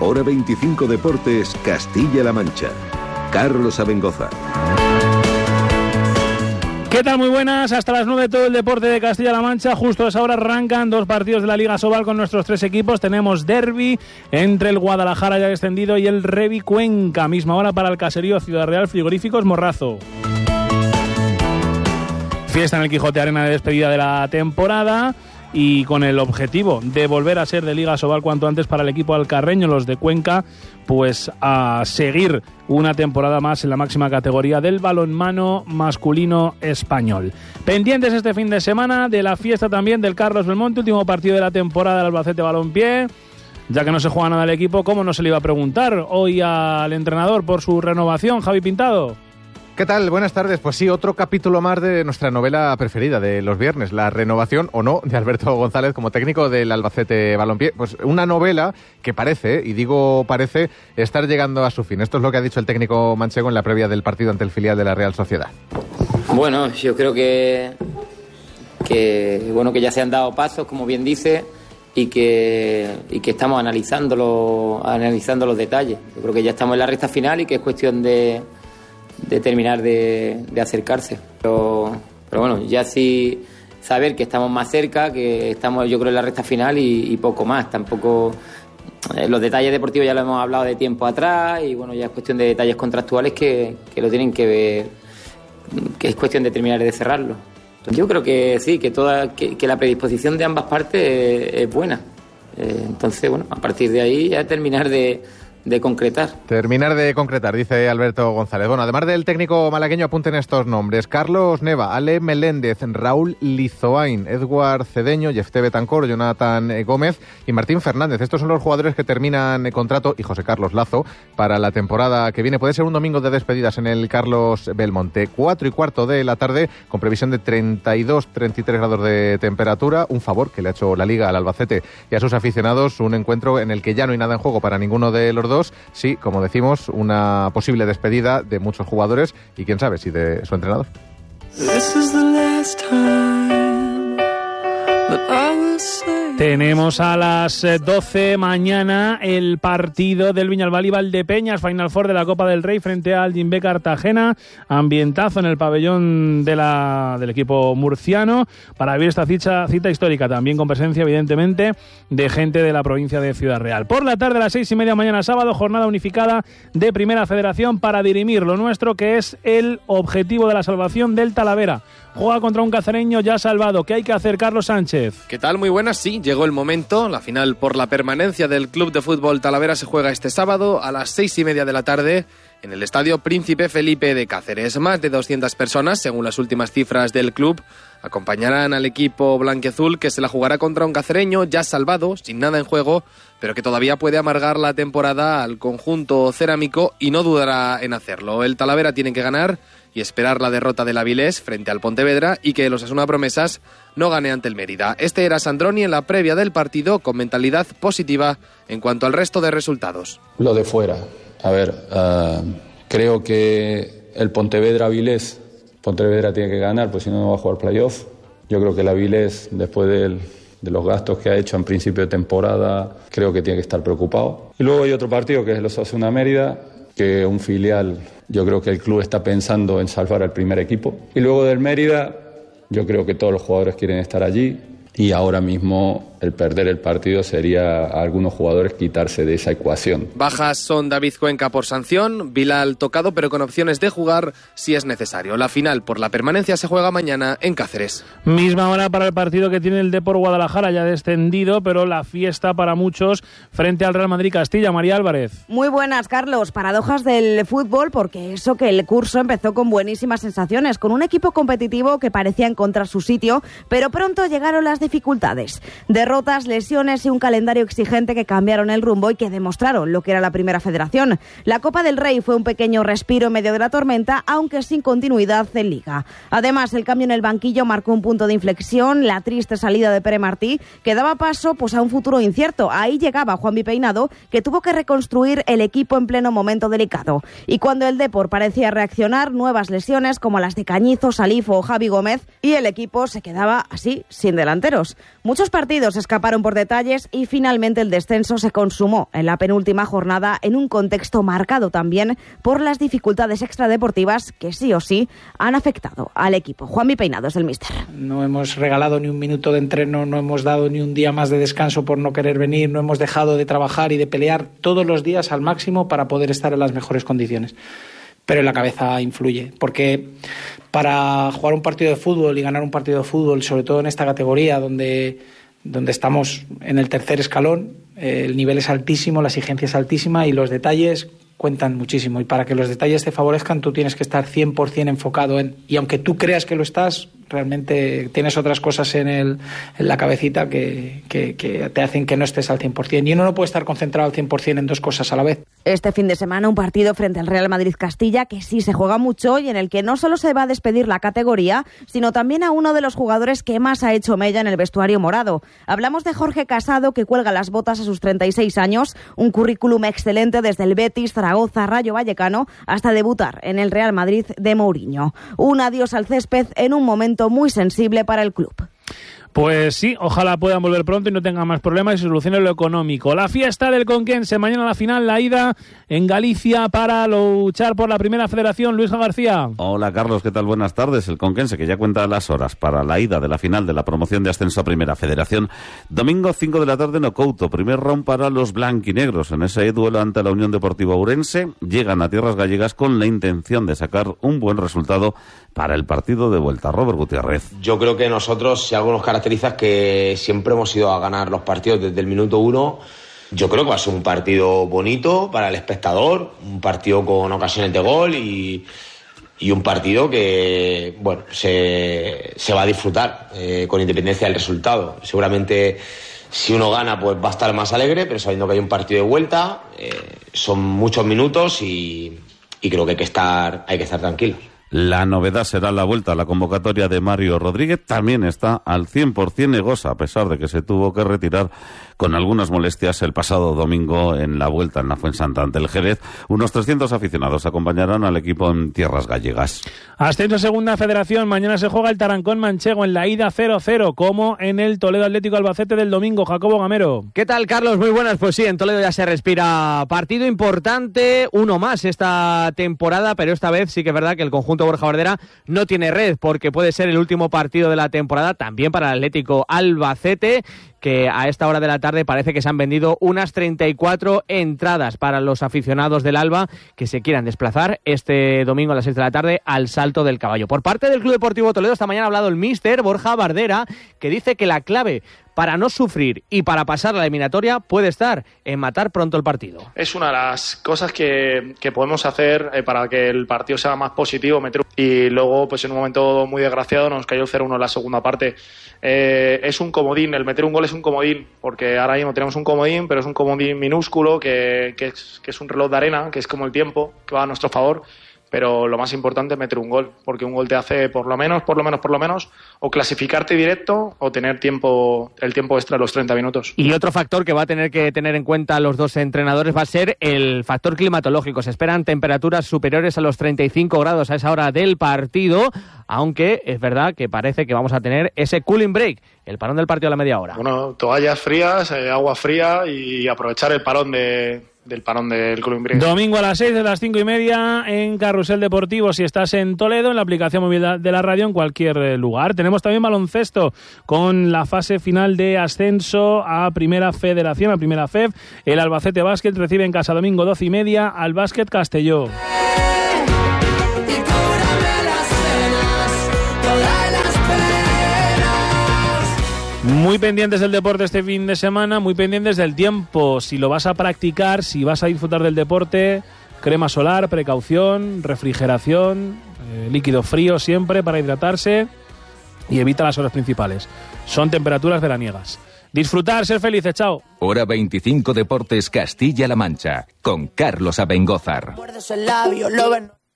Hora 25 Deportes, Castilla-La Mancha. Carlos Abengoza. ¿Qué tal? Muy buenas, hasta las 9 todo el deporte de Castilla-La Mancha. Justo a esa hora arrancan 2 partidos de la Liga Sobal con nuestros 3 equipos. Tenemos derbi entre el Guadalajara ya descendido y el Revi Cuenca. Misma hora para el caserío Ciudad Real Frigoríficos Morrazo. Fiesta en el Quijote Arena de despedida de la temporada y con el objetivo de volver a ser de Liga Sobal cuanto antes para el equipo alcarreño, los de Cuenca, pues a seguir una temporada más en la máxima categoría del balonmano masculino español. Pendientes este fin de semana de la fiesta también del Carlos Belmonte, último partido de la temporada del Albacete Balompié. Ya que no se juega nada el equipo, ¿cómo no se le iba a preguntar hoy al entrenador por su renovación, Javi Pintado? ¿Qué tal? Buenas tardes. Pues sí, otro capítulo más de nuestra novela preferida de los viernes, la renovación o no de Alberto González como técnico del Albacete Balompié. Pues una novela que parece, y digo parece, estar llegando a su fin. Esto es lo que ha dicho el técnico manchego en la previa del partido ante el filial de la Real Sociedad. Bueno, yo creo que ya se han dado pasos, como bien dice, y que estamos analizando los detalles. Yo creo que ya estamos en la recta final y que es cuestión de terminar de acercarse, pero bueno, ya sí saber que estamos más cerca, que estamos yo creo en la recta final y poco más. Tampoco los detalles deportivos ya lo hemos hablado de tiempo atrás y bueno, ya es cuestión de detalles contractuales que lo tienen que ver, que es cuestión de terminar de cerrarlo. Yo creo que sí, que la predisposición de ambas partes es buena. Entonces bueno, a partir de ahí ya terminar de concretar. Terminar de concretar, dice Alberto González. Bueno, además del técnico malagueño, apunten estos nombres: Carlos Neva, Ale Meléndez, Raúl Lizoain, Edward Cedeño, Jefté Betancor, Jonathan Gómez y Martín Fernández. Estos son los jugadores que terminan contrato, y José Carlos Lazo, para la temporada que viene. Puede ser un domingo de despedidas en el Carlos Belmonte. 4:15 de la tarde, con previsión de 32-33 grados de temperatura. Un favor que le ha hecho la Liga al Albacete y a sus aficionados. Un encuentro en el que ya no hay nada en juego para ninguno de los dos. Sí, como decimos, una posible despedida de muchos jugadores y quién sabe si de su entrenador. Tenemos a las 12 mañana el partido del Viñalbal y Valdepeñas, Final Four de la Copa del Rey frente al Jimbe Cartagena. Ambientazo en el pabellón del equipo murciano para vivir esta cita histórica, también con presencia evidentemente de gente de la provincia de Ciudad Real. Por la tarde a las 6:30 mañana sábado, jornada unificada de Primera Federación para dirimir lo nuestro, que es el objetivo de la salvación del Talavera. Juega contra un cacereño ya salvado. ¿Qué hay que hacer, Carlos Sánchez? ¿Qué tal? Muy buenas. Sí, llegó el momento. La final por la permanencia del Club de Fútbol Talavera se juega este sábado a las 6:30 de la tarde en el Estadio Príncipe Felipe de Cáceres. Más de 200 personas, según las últimas cifras del club, acompañarán al equipo blanquiazul, que se la jugará contra un cacereño ya salvado, sin nada en juego, pero que todavía puede amargar la temporada al conjunto cerámico y no dudará en hacerlo. El Talavera tiene que ganar y esperar la derrota del Avilés frente al Pontevedra y que el Osasuna Promesas no gane ante el Mérida. Este era Sandroni en la previa del partido, con mentalidad positiva en cuanto al resto de resultados. Lo de fuera. A ver, creo que el Pontevedra-Avilés, Pontevedra tiene que ganar, pues si no, no va a jugar playoff. Yo creo que el Avilés, después de los gastos que ha hecho en principio de temporada, creo que tiene que estar preocupado. Y luego hay otro partido que es el Osasuna Mérida, que un filial, yo creo que el club está pensando en salvar al primer equipo. Y luego del Mérida, yo creo que todos los jugadores quieren estar allí y ahora mismo el perder el partido sería a algunos jugadores quitarse de esa ecuación. Bajas son David Cuenca por sanción, Bilal tocado pero con opciones de jugar si es necesario. La final por la permanencia se juega mañana en Cáceres. Misma hora para el partido que tiene el Depor Guadalajara, ya descendido, pero la fiesta para muchos frente al Real Madrid Castilla. María Álvarez. Muy buenas, Carlos. Paradojas del fútbol, porque eso que el curso empezó con buenísimas sensaciones, con un equipo competitivo que parecía encontrar su sitio, pero pronto llegaron las dificultades. Derrotas, lesiones y un calendario exigente que cambiaron el rumbo y que demostraron lo que era la Primera Federación. La Copa del Rey fue un pequeño respiro en medio de la tormenta, aunque sin continuidad en Liga. Además, el cambio en el banquillo marcó un punto de inflexión, la triste salida de Pere Martí, que daba paso a un futuro incierto. Ahí llegaba Juanvi Peinado, que tuvo que reconstruir el equipo en pleno momento delicado. Y cuando el Depor parecía reaccionar, nuevas lesiones como las de Cañizo, Salifo o Javi Gómez, y el equipo se quedaba así, sin delanteros. Muchos partidos se escaparon por detalles y finalmente el descenso se consumó en la penúltima jornada en un contexto marcado también por las dificultades extradeportivas que sí o sí han afectado al equipo. Juanmi Peinados, el míster. No hemos regalado ni un minuto de entreno, no hemos dado ni un día más de descanso por no querer venir, no hemos dejado de trabajar y de pelear todos los días al máximo para poder estar en las mejores condiciones. Pero en la cabeza influye, porque para jugar un partido de fútbol y ganar un partido de fútbol, sobre todo en esta categoría donde estamos en el tercer escalón, el nivel es altísimo, la exigencia es altísima y los detalles cuentan muchísimo. Y para que los detalles te favorezcan, tú tienes que estar 100% enfocado en... Y aunque tú creas que lo estás, realmente tienes otras cosas en la cabecita que te hacen que no estés al 100%. Y uno no puede estar concentrado al 100% en dos cosas a la vez. Este fin de semana un partido frente al Real Madrid-Castilla que sí se juega mucho y en el que no solo se va a despedir la categoría, sino también a uno de los jugadores que más ha hecho mella en el vestuario morado. Hablamos de Jorge Casado, que cuelga las botas a sus 36 años, un currículum excelente desde el Betis, Zaragoza, Rayo Vallecano, hasta debutar en el Real Madrid de Mourinho. Un adiós al césped en un momento muy sensible para el club. Pues sí, ojalá puedan volver pronto y no tengan más problemas y solucionen lo económico. La fiesta del Conquense, mañana la final, la ida en Galicia para luchar por la primera federación. Luis García. Hola Carlos, ¿qué tal? Buenas tardes. El Conquense que ya cuenta las horas para la ida de la final de la promoción de ascenso a primera federación. Domingo 5 de la tarde en Couto, primer round para los blanquinegros. En ese duelo ante la Unión Deportiva Ourense llegan a tierras gallegas con la intención de sacar un buen resultado para el partido de vuelta. Robert Gutiérrez. Yo creo que nosotros, si algo nos caracteriza es que siempre hemos ido a ganar los partidos desde el minuto 1. Yo creo que va a ser un partido bonito para el espectador, un partido con ocasiones de gol y un partido que, bueno, se va a disfrutar con independencia del resultado. Seguramente si uno gana pues va a estar más alegre, pero sabiendo que hay un partido de vuelta, son muchos minutos y creo que hay que estar tranquilos. La novedad será la vuelta a la convocatoria de Mario Rodríguez. También está al 100% Negosa, a pesar de que se tuvo que retirar con algunas molestias el pasado domingo en la vuelta en la Fuensanta ante el Jerez. Unos 300 aficionados acompañarán al equipo en tierras gallegas. Ascenso a Segunda Federación. Mañana se juega el Tarancón Manchego en la ida 0-0, como en el Toledo Atlético Albacete del domingo. Jacobo Gamero. ¿Qué tal, Carlos? Muy buenas. Pues sí, en Toledo ya se respira partido importante, uno más esta temporada, pero esta vez sí que es verdad que el conjunto Borja Bardera no tiene red, porque puede ser el último partido de la temporada también para el Atlético Albacete, que a esta hora de la tarde parece que se han vendido unas 34 entradas para los aficionados del Alba que se quieran desplazar este domingo a las 6 de la tarde al Salto del Caballo. Por parte del Club Deportivo Toledo, esta mañana ha hablado el míster Borja Bardera, que dice que la clave para no sufrir y para pasar la eliminatoria puede estar en matar pronto el partido. Es una de las cosas que podemos hacer para que el partido sea más positivo. Y luego, pues en un momento muy desgraciado, nos cayó el 0-1 en la segunda parte. Es un comodín, el meter un gol es un comodín, porque ahora mismo tenemos un comodín, pero es un comodín minúsculo que es un reloj de arena, que es como el tiempo, que va a nuestro favor. Pero lo más importante es meter un gol, porque un gol te hace por lo menos, o clasificarte directo o tener el tiempo extra de los 30 minutos. Y otro factor que va a tener que tener en cuenta los dos entrenadores va a ser el factor climatológico. Se esperan temperaturas superiores a los 35 grados a esa hora del partido, aunque es verdad que parece que vamos a tener ese cooling break, el parón del partido a la media hora. Bueno, toallas frías, agua fría y aprovechar el parón del parón del cooling break. Domingo a las 6 de las 5:30 en Carrusel Deportivo, si estás en Toledo, en la aplicación móvil de la radio, en cualquier lugar. Tenemos también baloncesto con la fase final de ascenso a Primera Federación, a Primera FEF. El Albacete Básquet recibe en casa domingo 12:30 al Básquet Castelló. Muy pendientes del deporte este fin de semana, muy pendientes del tiempo, si lo vas a practicar, si vas a disfrutar del deporte, crema solar, precaución, refrigeración, líquido frío siempre para hidratarse y evita las horas principales. Son temperaturas veraniegas. Disfrutar, ser felices, chao. Hora 25 Deportes Castilla-La Mancha, con Carlos Abengózar.